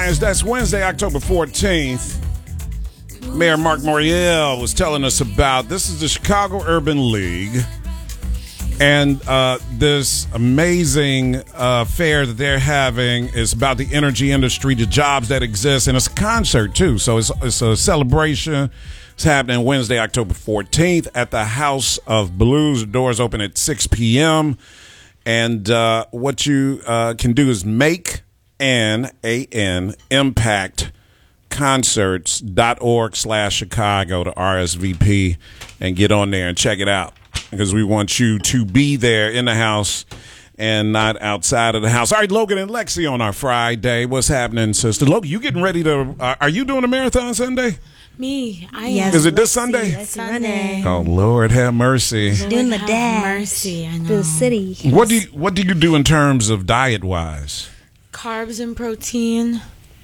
Myers. That's Wednesday, October 14th. Mayor Mark Morial was telling us about this is the Chicago Urban League and this amazing fair that they're having is about the energy industry, the jobs that exist, and it's a concert too. So it's a celebration. It's happening Wednesday, October 14th at the House of Blues. The doors open at 6 p.m. And what you can do is make impact concerts.org/Chicago to RSVP and get on there and check it out because we want you to be there in the house and not outside of the house. All right, Logan and Lexi on our Friday. What's happening, sister? Logan, you getting ready to are you doing a marathon Sunday? Me, I yes, am. Is it this Sunday? It's Sunday. Oh Lord, have mercy. Doing the dash. Mercy, I know. The city. What do you do in terms of diet wise? Carbs and protein.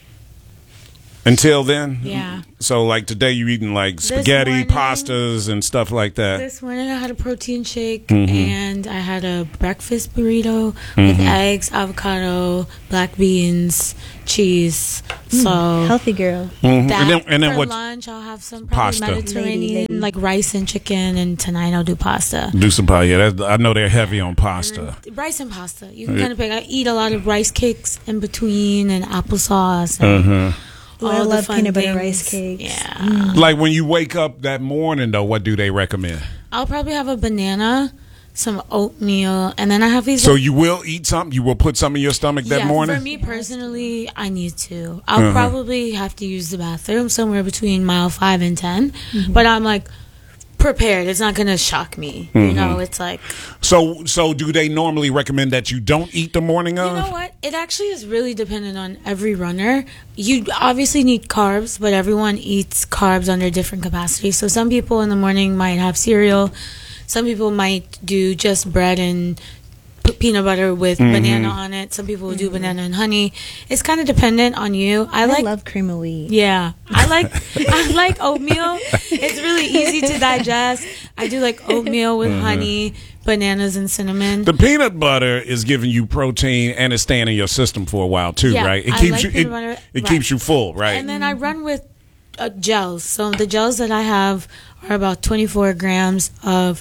Until then? Yeah. So like today you eating like spaghetti, morning, pastas and stuff like that. This morning I had a protein shake and I had a breakfast burrito with eggs, avocado, black beans, cheese. So Healthy girl. that And then for what? lunch I'll have some Pasta. probably Mediterranean Lady. like rice and chicken, and tonight I'll do pasta. Do some pie. Yeah, I know they're heavy on pasta. Rice and pasta. You can kind of pick. I eat a lot of rice cakes in between and applesauce. And Ooh, I all the love fun peanut butter things. rice cakes. Yeah. Like when you wake up that morning, though, what do they recommend? I'll probably have a banana, some oatmeal, and then I have these. So you will eat something? You will put some in your stomach that morning? For me personally, I need to. I'll probably have to use the bathroom somewhere between mile 5 and 10, but I'm like prepared. It's not going to shock me. You know, it's like. So do they normally recommend that you don't eat the morning of? You know what? It actually is really dependent on every runner. You obviously need carbs, but everyone eats carbs under different capacities. So some people in the morning might have cereal. Some people might do just bread and put peanut butter with banana on it. Some people will do banana and honey. It's kind of dependent on you. I love cream of wheat. Yeah, I like oatmeal. It's really easy to digest. I do like oatmeal with honey, bananas, and cinnamon. The peanut butter is giving you protein and it's staying in your system for a while too, Yeah, right? It I keeps like you peanut butter. it Right. keeps you full, right? And then I run with gels. So the gels that I have are about 24 grams of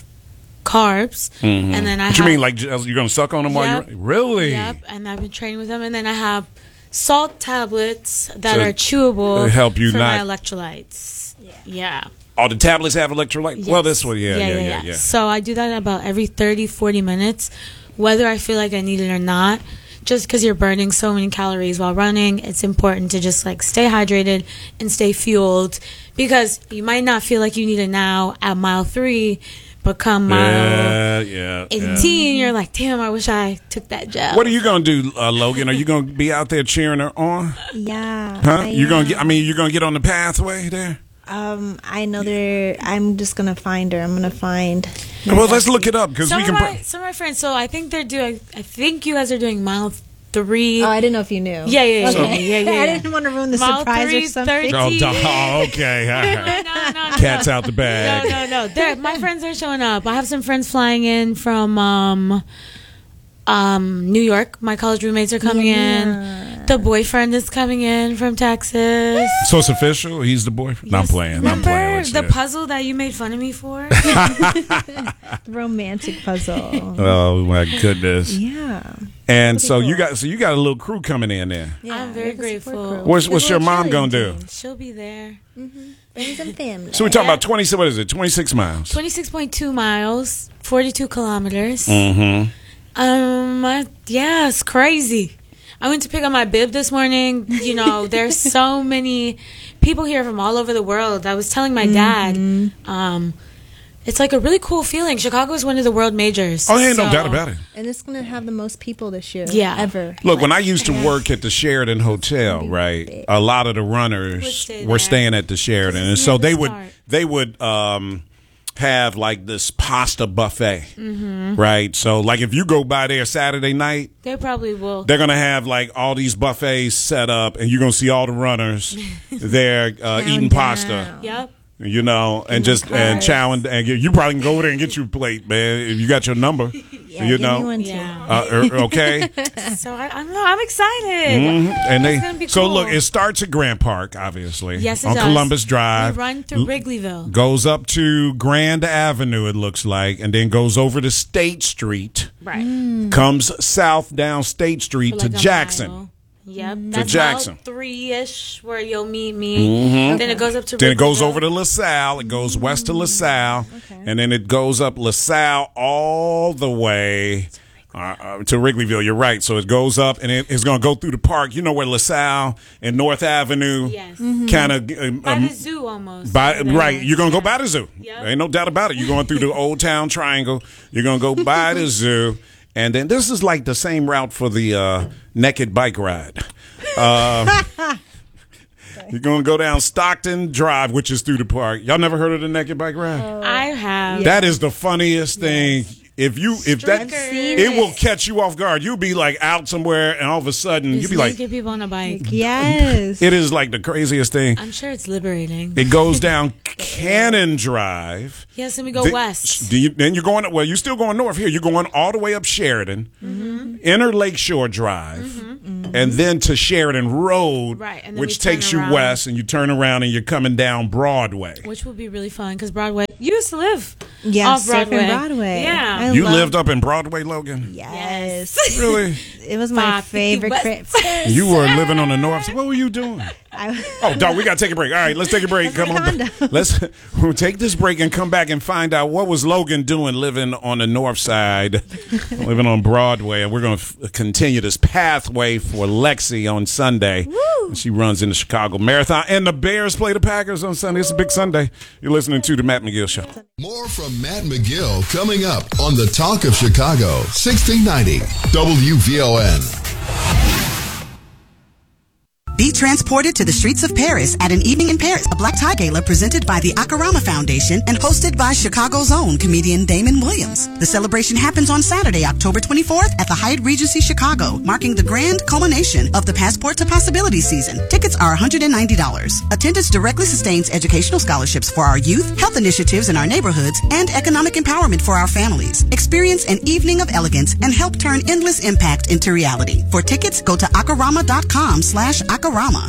carbs. And then What you mean, like you're gonna suck on them while Yep. you're really? Yep, and I've been training with them. And then I have salt tablets that So are chewable they help you for my not- electrolytes. Yeah. Oh, the tablets have electrolyte? Yes. Well, this one, yeah. So I do that about every 30, 40 minutes, whether I feel like I need it or not. Just because you're burning so many calories while running, it's important to just like stay hydrated and stay fueled, because you might not feel like you need it now at mile 3, but come mile 18, you're like, damn, I wish I took that gel. What are you gonna do, Logan? Are you gonna be out there cheering her on? Yeah. Huh? I You're gonna am. you're gonna get on the pathway there. I know I'm just gonna find her. I'm gonna find. Well, let's look it up because some we of can. some of my friends, so I think they're doing, I think you guys are doing mile 3. Oh, I didn't know if you knew. Yeah. I didn't want to ruin the Mile surprise 3, or something. 30. Okay. All right. No. Cat's out the bag. No. My friends are showing up. I have some friends flying in from New York. My college roommates are coming in. The boyfriend is coming in from Texas. So it's official. He's the boyfriend. No, I'm playing. I'm Remember playing with the you. puzzle that you made fun of me for? Romantic puzzle. Oh my goodness! Yeah. And Pretty so cool. you got a little crew coming in there. I'm very grateful. What's Good your little mom gonna do? cheerleading team. She'll be there. Friends and family. So we're talking about 20. What is it? 26 miles. 26.2 miles, 42 kilometers. Mm-hmm. Yeah, it's crazy. I went to pick up my bib this morning. You know, there's so many people here from all over the world. I was telling my dad, it's like a really cool feeling. Chicago is one of the world majors. Oh, ain't no So- doubt about it. And it's gonna have the most people this year. Yeah. Ever. Look, when I used to work at the Sheraton Hotel, right, a lot of the runners stay were there. staying at the Sheraton, and This is so near the they would have like this pasta buffet, right? So like if you go by there Saturday night, They probably will. they're gonna have like all these buffets set up, and you're gonna see all the runners there eating pasta. Yep. You know, and just and chow and you probably can go over there and get you a plate, man. If you got your number, Yeah, you give know. me one too. Okay. So I don't know. I'm excited. And It's gonna be so cool. look, it starts at Grant Park, obviously. Yes, it on does. Columbus Drive. We run through Wrigleyville. Goes up to Grand Avenue, it looks like, and then goes over to State Street. Right. Comes south down State Street For to like a Jackson. mile. Yep. That's Jackson. about 3-ish where you'll meet me. Then it goes up to Then it goes Wrigleyville. over to LaSalle. It goes west to LaSalle. And then it goes up LaSalle all the way to Wrigleyville. You're right. So it goes up and it's going to go through the park. You know where LaSalle and North Avenue Yes. kind of. By the zoo almost. Right. You're going to go by the zoo. Yep. Ain't no doubt about it. You're going through the Old Town Triangle. You're going to go by the zoo. And then this is like the same route for the naked bike ride. You're going to go down Stockton Drive, which is through the park. Y'all never heard of the naked bike ride? I have. That is the funniest thing. If that, it will catch you off guard. You'll be like out somewhere, and all of a sudden you'll be like, naked people on a bike. Yes. it is like the craziest thing. I'm sure it's liberating. It goes down Cannon Drive. Yes, and we go west. Then you're going, well, you're still going north here. You're going all the way up Sheridan, Inner Lakeshore Drive, and then to Sheridan Road, Right, and then which we turn takes you around. west, and you turn around and you're coming down Broadway. Which would be really fun because Broadway. You used to live Yes, off Broadway. surfing Broadway. Yeah. I You love- lived up in Broadway, Logan? Yes. Really? It was my 550 favorite West. trip. You were living on the north. What were you doing? I- Oh, dog, we got to take a break. All right, let's take a break. Come on. We'll take this break and come back and find out what was Logan doing living on the north side, living on Broadway. And we're going to continue this pathway for Lexi on Sunday. Woo! She runs in the Chicago Marathon. And the Bears play the Packers on Sunday. It's a big Sunday. You're listening to The Matt McGill Show. More from Matt McGill coming up on the Talk of Chicago, 1690 WVON. Be transported to the streets of Paris at An Evening in Paris, a black tie gala presented by the Akarama Foundation and hosted by Chicago's own comedian Damon Williams. The celebration happens on Saturday, October 24th at the Hyatt Regency Chicago, marking the grand culmination of the Passport to Possibility season. Tickets are $190. Attendance directly sustains educational scholarships for our youth, health initiatives in our neighborhoods, and economic empowerment for our families. Experience an evening of elegance and help turn endless impact into reality. For tickets, go to akarama.com/akarama.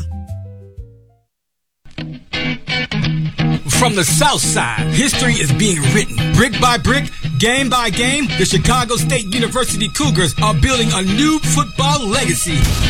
From the South Side, history is being written. Brick by brick, game by game, the Chicago State University Cougars are building a new football legacy.